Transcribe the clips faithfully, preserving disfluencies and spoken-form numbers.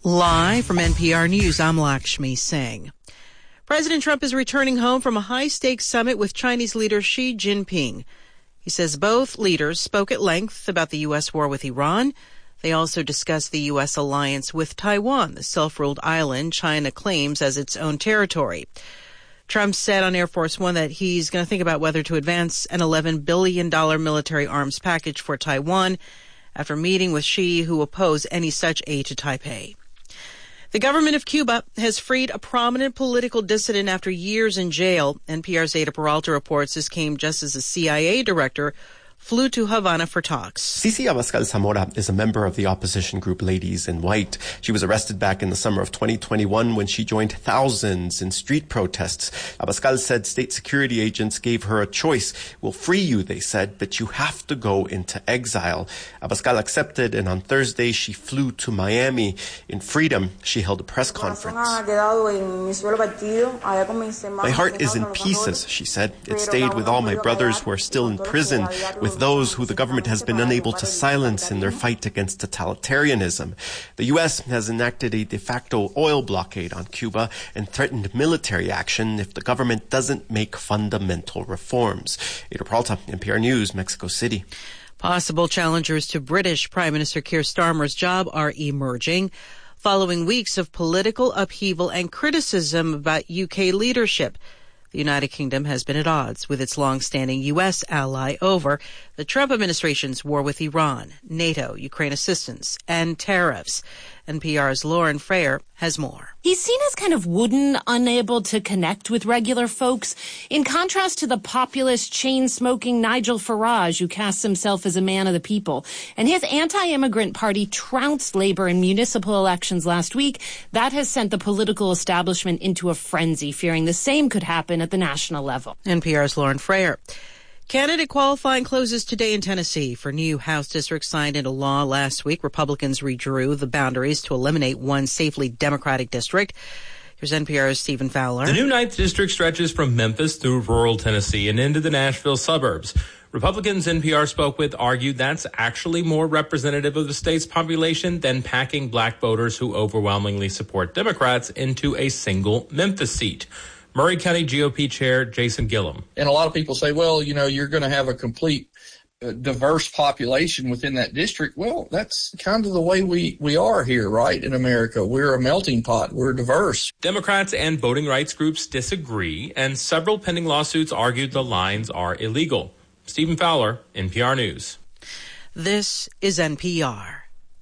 Live from N P R News, I'm Lakshmi Singh. President Trump is returning home from a high-stakes summit with Chinese leader Xi Jinping. He says both leaders spoke at length about the U S war with Iran. They also discussed the U S alliance with Taiwan, the self-ruled island China claims as its own territory. Trump said on Air Force One that he's going to think about whether to advance an eleven billion dollars military arms package for Taiwan after meeting with Xi, who oppose any such aid to Taipei. The government of Cuba has freed a prominent political dissident after years in jail. N P R's Zeta Peralta reports this came just as the C I A director flew to Havana for talks. Cici Abascal Zamora is a member of the opposition group Ladies in White. She was arrested back in the summer of twenty twenty-one when she joined thousands in street protests. Abascal said state security agents gave her a choice. We'll free you, they said, but you have to go into exile. Abascal accepted, and on Thursday she flew to Miami. In freedom, she held a press conference. My heart is in pieces, she said. It stayed with all my brothers who are still in prison, with those who the government has been unable to silence in their fight against totalitarianism. The U S has enacted a de facto oil blockade on Cuba and threatened military action if the government doesn't make fundamental reforms. Zeta Peralta, N P R News, Mexico City. Possible challengers to British Prime Minister Keir Starmer's job are emerging following weeks of political upheaval and criticism about U K leadership. The United Kingdom has been at odds with its long-standing U S ally over the Trump administration's war with Iran, NATO, Ukraine assistance, and tariffs. N P R's Lauren Frayer has more. He's seen as kind of wooden, unable to connect with regular folks, in contrast to the populist, chain-smoking Nigel Farage, who casts himself as a man of the people. And his anti-immigrant party trounced Labour in municipal elections last week. That has sent the political establishment into a frenzy, fearing the same could happen at the national level. N P R's Lauren Frayer. Candidate qualifying closes today in Tennessee for new House districts signed into law last week. Republicans redrew the boundaries to eliminate one safely Democratic district. Here's N P R's Stephen Fowler. The new ninth District stretches from Memphis through rural Tennessee and into the Nashville suburbs. Republicans N P R spoke with argued that's actually more representative of the state's population than packing black voters who overwhelmingly support Democrats into a single Memphis seat. Murray County G O P Chair Jason Gillum. And a lot of people say, well, you know, you're going to have a complete uh, diverse population within that district. Well, that's kind of the way we, we are here, right, in America. We're a melting pot. We're diverse. Democrats and voting rights groups disagree, and several pending lawsuits argued the lines are illegal. Stephen Fowler, N P R News. This is N P R.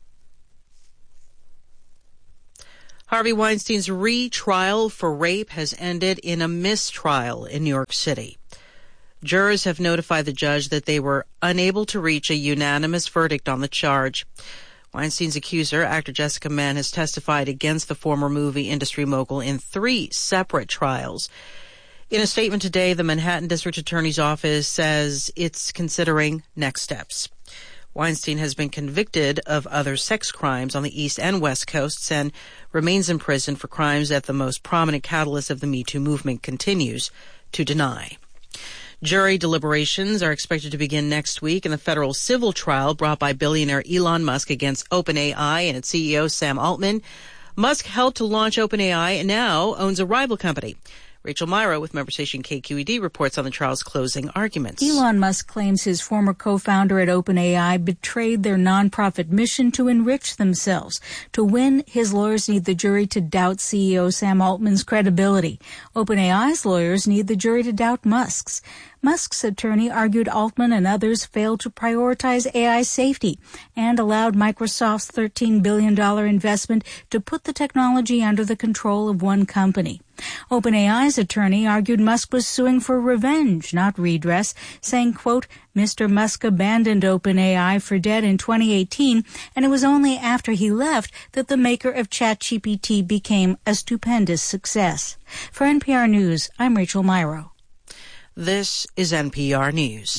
Harvey Weinstein's retrial for rape has ended in a mistrial in New York City. Jurors have notified the judge that they were unable to reach a unanimous verdict on the charge. Weinstein's accuser, actor Jessica Mann, has testified against the former movie industry mogul in three separate trials. In a statement today, the Manhattan District Attorney's Office says it's considering next steps. Weinstein has been convicted of other sex crimes on the East and West Coasts and remains in prison for crimes that the most prominent catalyst of the Me Too movement continues to deny. Jury deliberations are expected to begin next week in the federal civil trial brought by billionaire Elon Musk against OpenAI and its C E O Sam Altman. Musk helped to launch OpenAI and now owns a rival company. Rachel Myra with member station K Q E D reports on the trial's closing arguments. Elon Musk claims his former co-founder at OpenAI betrayed their nonprofit mission to enrich themselves. To win, his lawyers need the jury to doubt C E O Sam Altman's credibility. OpenAI's lawyers need the jury to doubt Musk's. Musk's attorney argued Altman and others failed to prioritize A I safety and allowed Microsoft's thirteen billion dollars investment to put the technology under the control of one company. OpenAI's attorney argued Musk was suing for revenge, not redress, saying, quote, Mister Musk abandoned OpenAI for debt in twenty eighteen, and it was only after he left that the maker of ChatGPT became a stupendous success. For N P R News, I'm Rachel Myro. This is N P R News.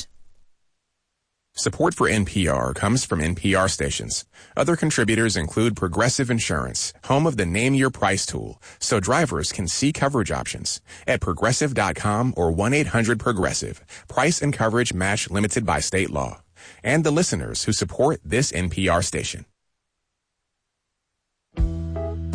Support for N P R comes from N P R stations. Other contributors include Progressive Insurance, home of the Name Your Price tool, so drivers can see coverage options at progressive dot com or one eight hundred progressive. Price and coverage match limited by state law. And the listeners who support this N P R station.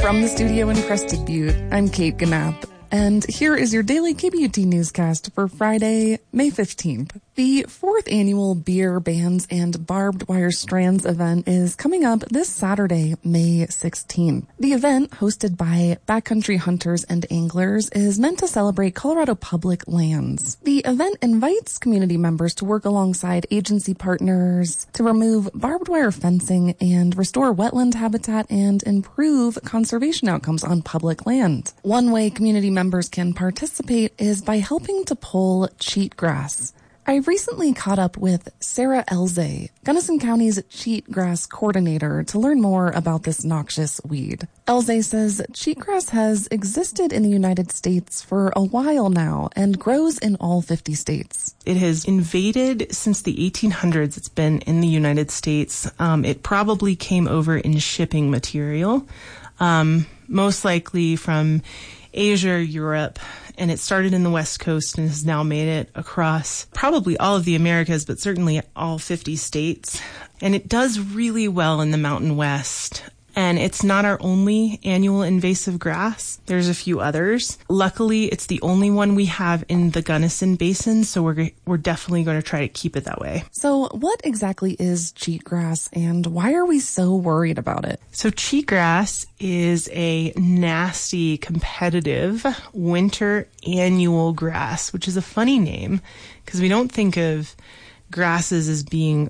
From the studio in Crested Butte, I'm Kate Ganapp, and here is your daily K B U T newscast for Friday, May fifteenth. The fourth annual Beer, Bands, and Barbed Wire Strands event is coming up this Saturday, May sixteenth. The event, hosted by backcountry hunters and anglers, is meant to celebrate Colorado public lands. The event invites community members to work alongside agency partners to remove barbed wire fencing and restore wetland habitat and improve conservation outcomes on public land. One way community members can participate is by helping to pull cheatgrass. I recently caught up with Sarah Elze, Gunnison County's cheatgrass coordinator, to learn more about this noxious weed. Elze says cheatgrass has existed in the United States for a while now and grows in all fifty states. It has invaded since the eighteen hundreds. It's been in the United States. Um, it probably came over in shipping material, um, most likely from Asia, Europe, and it started in the West Coast and has now made it across probably all of the Americas, but certainly all fifty states. And it does really well in the Mountain West. And it's not our only annual invasive grass. There's a few others. Luckily, it's the only one we have in the Gunnison Basin, so we're we're definitely going to try to keep it that way. So what exactly is cheatgrass, and why are we so worried about it? So cheatgrass is a nasty, competitive winter annual grass, which is a funny name because we don't think of grasses as being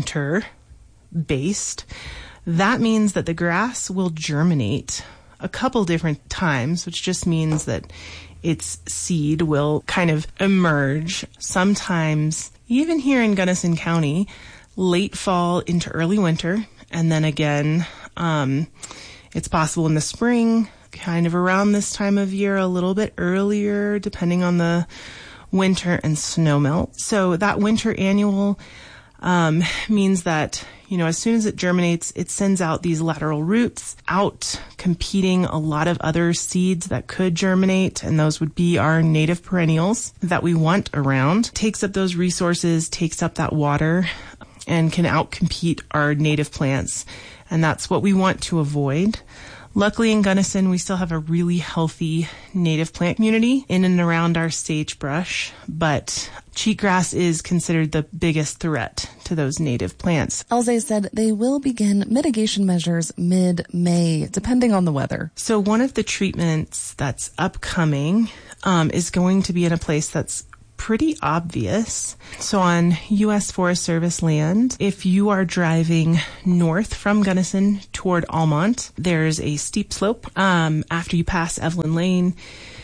winter-based. That means that the grass will germinate a couple different times, which just means that its seed will kind of emerge sometimes, even here in Gunnison County, late fall into early winter. And then again, um, it's possible in the spring, kind of around this time of year, a little bit earlier, depending on the winter and snowmelt. So that winter annual um, means that, you know, as soon as it germinates, it sends out these lateral roots out competing a lot of other seeds that could germinate, and those would be our native perennials that we want around. Takes up those resources, takes up that water, and can outcompete our native plants, and that's what we want to avoid. Luckily in Gunnison, we still have a really healthy native plant community in and around our sagebrush, but cheatgrass is considered the biggest threat to those native plants. Elze said they will begin mitigation measures mid-May, depending on the weather. So one of the treatments that's upcoming um, is going to be in a place that's pretty obvious. So on U S Forest Service land, if you are driving north from Gunnison toward Almont, there's a steep slope um, after you pass Evelyn Lane.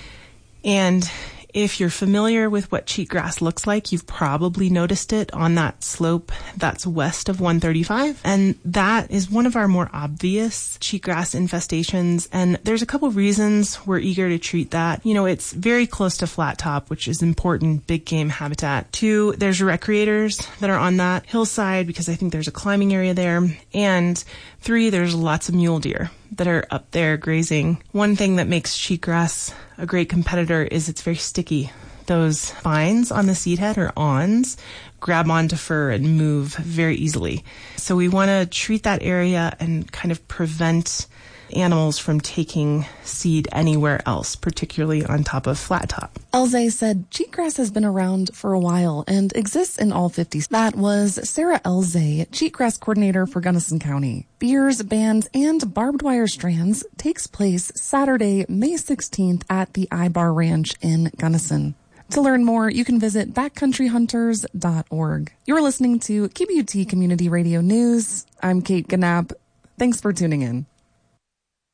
And if you're familiar with what cheatgrass looks like, you've probably noticed it on that slope that's west of one thirty-five. And that is one of our more obvious cheatgrass infestations. And there's a couple reasons we're eager to treat that. You know, it's very close to flat top, which is important big game habitat. Two, there's recreators that are on that hillside because I think there's a climbing area there. And three, there's lots of mule deer that are up there grazing. One thing that makes cheatgrass a great competitor is it's very sticky. Those vines on the seed head or awns grab onto fur and move very easily. So we want to treat that area and kind of prevent animals from taking seed anywhere else, particularly on top of flat top. Elze said cheatgrass has been around for a while and exists in all fifty. That was Sarah Elze, cheatgrass coordinator for Gunnison County. Beers, Bands, and Barbed Wire Strands takes place Saturday, May sixteenth at the I-Bar Ranch in Gunnison. To learn more, you can visit backcountry hunters dot org. You're listening to K B U T Community Radio News. I'm Kate Ganapp. Thanks for tuning in.